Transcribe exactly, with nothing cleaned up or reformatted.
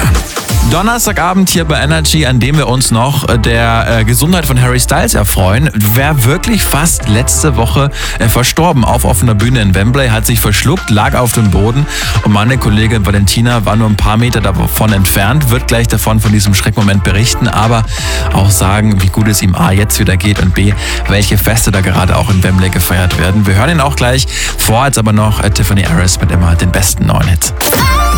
Donnerstagabend hier bei Energy, an dem wir uns noch der äh, Gesundheit von Harry Styles erfreuen. Wer wirklich fast letzte Woche äh, verstorben auf offener Bühne in Wembley, hat sich verschluckt, lag auf dem Boden und meine Kollegin Valentina war nur ein paar Meter davon entfernt, wird gleich davon von diesem Schreckmoment berichten, aber auch sagen, wie gut es ihm A jetzt wieder geht und B, welche Feste da gerade auch in Wembley gefeiert werden. Wir hören ihn auch gleich, vor jetzt aber noch äh, Tiffany Harris mit immer den besten neuen Hits.